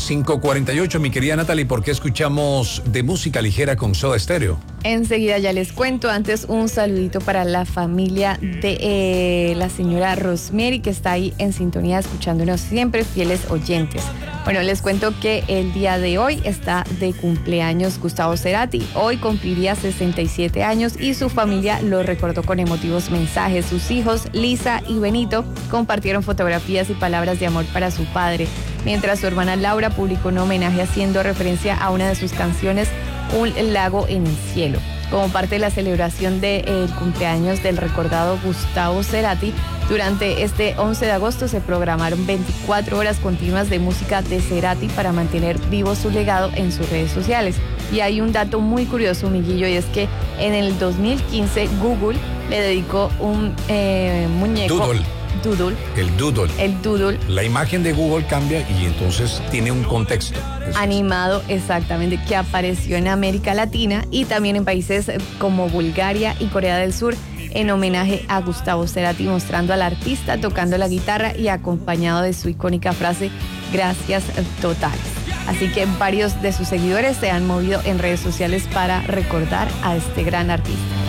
5:48, mi querida Natalie, ¿por qué escuchamos de música ligera con Soda Stereo? Enseguida ya les cuento. Antes, un saludito para la familia de la señora Rosemary, que está ahí en sintonía escuchándonos siempre, fieles oyentes. Bueno, les cuento que el día de hoy está de cumpleaños Gustavo Cerati. Hoy cumpliría 67 años y su familia lo recordó con emotivos mensajes. Sus hijos, Lisa y Benito, compartieron fotografías y palabras de amor para su padre, mientras su hermana Laura publicó un homenaje haciendo referencia a una de sus canciones, Un lago en el cielo. Como parte de la celebración del cumpleaños del recordado Gustavo Cerati, durante este 11 de agosto se programaron 24 horas continuas de música de Cerati para mantener vivo su legado en sus redes sociales. Y hay un dato muy curioso, Miguillo, y es que en el 2015 Google le dedicó un muñeco... Doodle. El doodle. La imagen de Google cambia y entonces tiene un contexto. Animado, exactamente, que apareció en América Latina y también en países como Bulgaria y Corea del Sur, en homenaje a Gustavo Cerati, mostrando al artista tocando la guitarra y acompañado de su icónica frase, gracias totales. Así que varios de sus seguidores se han movido en redes sociales para recordar a este gran artista.